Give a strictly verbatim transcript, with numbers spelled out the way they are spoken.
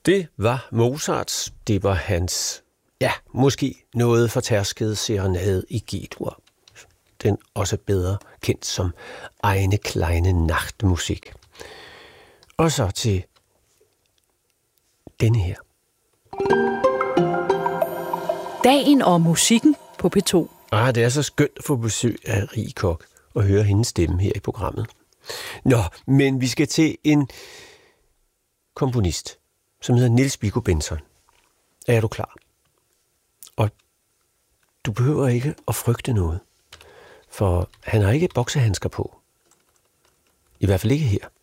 Det var Mozarts. Det var hans, ja, måske noget fortærskede serenade i G-dur. Den også bedre kendt som Eine kleine Nachtmusik. Og så til denne her. Dagen og musikken på P to. Ah, det er så skønt at få besøg af Rie Koch og høre hendes stemme her i programmet. Nå, men vi skal til en komponist, som hedder Niels Viggo Bentzon. Er du klar? Og du behøver ikke at frygte noget, for han har ikke boksehandsker på. I hvert fald ikke her.